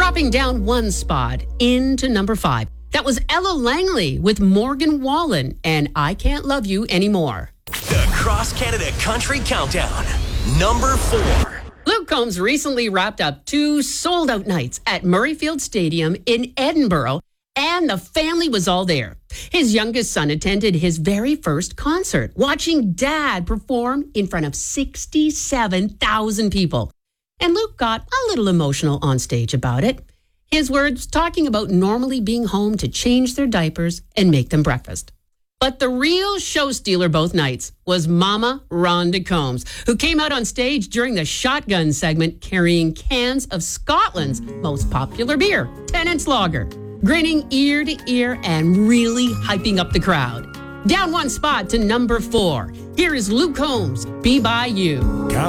Dropping down one spot into number 5. That was Ella Langley with Morgan Wallen and I Can't Love You Anymore. The Cross Canada Country Countdown. Number 4. Luke Combs recently wrapped up 2 sold-out nights at Murrayfield Stadium in Edinburgh, and the family was all there. His youngest son attended his very first concert, watching Dad perform in front of 67,000 people. And Luke got a little emotional on stage about it. His words talking about normally being home to change their diapers and make them breakfast. But the real show stealer both nights was Mama Rhonda Combs, who came out on stage during the shotgun segment carrying cans of Scotland's most popular beer, Tennent's Lager, grinning ear to ear and really hyping up the crowd. Down one spot to number 4. Here is Luke Combs, Be By You.